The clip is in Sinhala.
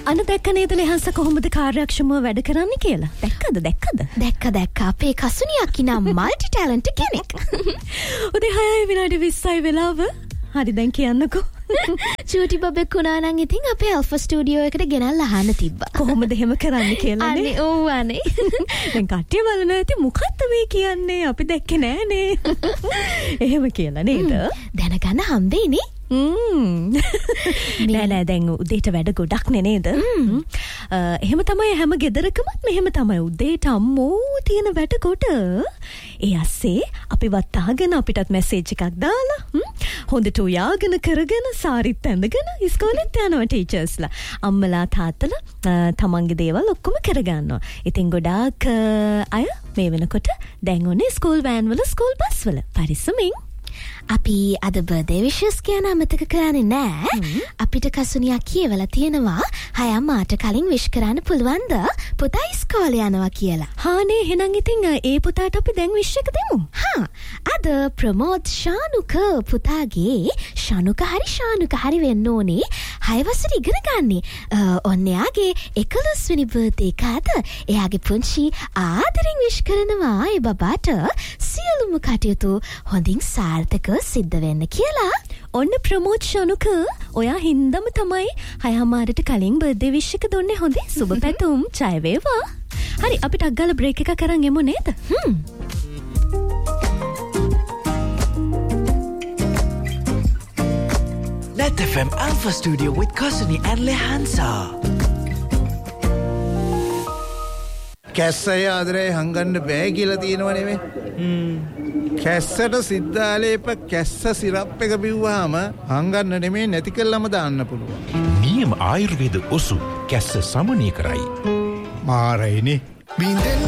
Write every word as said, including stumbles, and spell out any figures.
අන්න දැක්ක නේද ලෙහන්ස කොහොමද කාර්යක්ෂමව වැඩ කරන්නේ කියලා? දැක්කද දැක්කද? දැක්ක දැක්ක අපේ කසුනිය අක්කිනා මල්ටි ටැලන්ට් කෙනෙක්. උදේ හයයි විනාඩි විස්සයි වෙලාව. හරි දැන් කියන්නකෝ. චූටි බබෙක් වුණා නම් ඉතින් අපේ ඇල්ෆා ස්ටුඩියෝ එකට ගෙනල්ලා අහන්න තිබ්බා. කොහොමද එහෙම කරන්නේ කියලා නේ. අනේ ඕ අනේ. දැන් කට්ටිය බලනවා ඉතින් මොකක්ද මේ කියන්නේ? අපි දැක්කේ නෑනේ. එහෙම කියලා නේද? දැනගන්න හම්බෙන්නේ. ම්ම්. නෑ නෑ දැන් උදේට වැඩ ගොඩක් නේ නේද? එහෙම තමයි හැම ගෙදරකමත් මෙහෙම තමයි උදේට අම්මෝ තියෙන වැඩ කොට. ඒ අස්සේ අපි වත්තාගෙන අපිටත් මැසේජ් එකක් දාලා හොඳට උයාගෙන කරගෙන සාරිත් ඇඳගෙන ඉස්කෝලෙත් යනවා ටීචර්ස්ලා. අම්මලා තාත්තලා තමන්ගේ දේවල් ඔක්කොම කරගන්නවා. ඉතින් ගොඩාක් අය මේ වෙනකොට දැන් ඔන්නේ ස්කූල් වෑන් වල ස්කූල් බස් වල පරිස්සමින්. අපි අද බර්ත්ඩේ විශස් කියන අමතක කරන්නේ නෑ. අපිට කසුනියක් කියවලා තියෙනවා හයම් මාට කලින් විශ් කරන්න පුළුවන්ද පුතා ඉස්කෝලේ යනවා කියලා. හානේ එහෙනම් ඉතින් ඒ පුතාට අපි දැන් විශ් එක දෙමු. හා අද ප්‍රමෝද් ශානුක පුතාගේ ශානුක හරි ශානුක හරි වෙන්න ඕනේ හය වසර ඉගෙන ගන්නේ. ඔන්න එයාගේ එකොළොස් වෙනි බර්ත්ඩේ කාද එයාගේ පුංචි ආදරෙන් විශ් කරනවා ඒ බබාට සියලුම කටයුතු හොඳින් සාර්ථකව සිද්ධ වෙන්න කියලා. ඔන්න ප්‍රමෝද් ශනුක ඔයා හින්දම තමයි හයමාරට කලින් බර්ත්ඩේ විශ් එක දුන්නේ. හොඳේ සුබ පැතුම් ජය වේවා. හරි අපි ටක් ගාලා බ්‍රේක් එකක් අරන් යමු නේද? හ්ම්. Net F M Alpha Studio with Kasuni and Lehansa. කැස්සය ආදරේ හංගන්න බෑ කියලා තියෙනවනේ මේ. හ්ම්. කැස්සට සිද්ධාලේප කැස්ස සිරප් එක බිව්වහම හංගන්න නෙමෙයි නැති කළාම දාන්න පුළුවන්. නියම ආයුර්වේද ඔසු කැස්ස සමනය කරයි. මාරයිනේ. බින්දෙන්